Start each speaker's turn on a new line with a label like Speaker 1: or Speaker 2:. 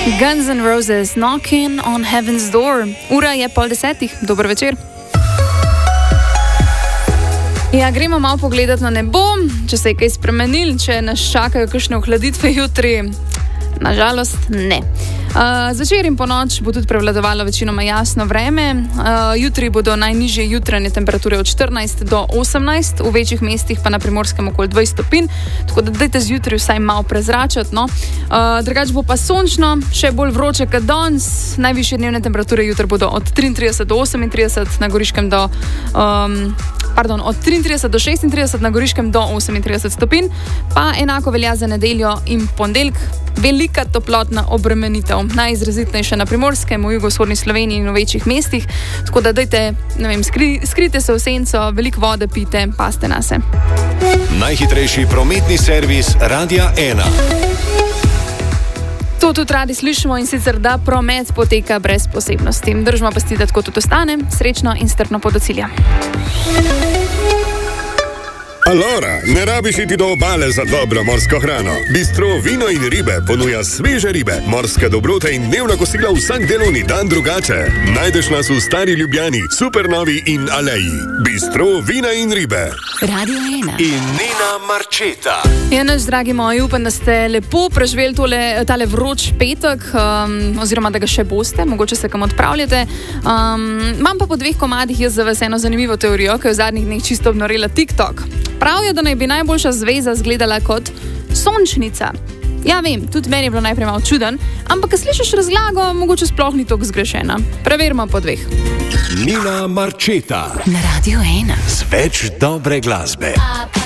Speaker 1: Guns N' Roses, Knocking on Heaven's Door. Ura je 9:30, dober večer. Ja, gremo malo pogledati na nebo, če se je kaj spremenil, če nas čakajo kakšne ohladitve jutri. Nažalost, ne. Zvečer in ponoč bo tudi prevladovalo večinoma jasno vreme. Jutri bodo najnižje jutranje temperature od 14 do 18, v večjih mestih pa na Primorskem okoli 20 stopinj, tako da dajte zjutraj vsaj malo prezračati. No. Drugače bo pa sončno, še bolj vroče kot danes. Najvišje dnevne temperature jutri bodo od 33 do 38 na Goriškem do... od 33 do 36 na Goriškem do 38 stopinj, pa enako velja za nedeljo in ponedeljek. Velika toplotna obremenitev, najizrazitnejša na Primorskem, v jugovzhodni Sloveniji in v večjih mestih, tako da dajte, skrite se v senco, veliko vode pijte, paste nase.
Speaker 2: Najhitrejši prometni servis Radia 1.
Speaker 1: To tudi radi slišimo, in sicer, da promet poteka brez posebnosti. Držimo pasti, da tako tudi ostane. Srečno in strpno pot do cilja.
Speaker 3: Allora, ne rabiš iti do obale za dobro morsko hrano. Bistro Vino in ribe ponuja sveže ribe, morske dobrote in dnevna kosila vsak delovni dan drugače. Najdeš nas v Stari Ljubljani, Supernovi in Aleji. Bistro Vina in ribe.
Speaker 4: Radio 1.
Speaker 2: In Nina Marčeta.
Speaker 1: Ja, naš dragi moji, upam, da ste lepo preživeli tale vroč petek, oziroma da ga še boste, mogoče se kam odpravljate. Imam pa po 2 komadih jaz za vas eno zanimivo teorijo, ki je v zadnjih dneh čisto obnorela TikTok. Pravijo, da naj bi najboljša zveza izgledala kot sončnica. Ja, vem, tudi meni je bilo najprej malo čuden, ampak, ko slišiš razlago, mogoče sploh ni toliko zgrešena. Preverimo po 2.
Speaker 2: Nina Marčeta.
Speaker 4: Na Radio 1.
Speaker 2: Z več dobre glasbe.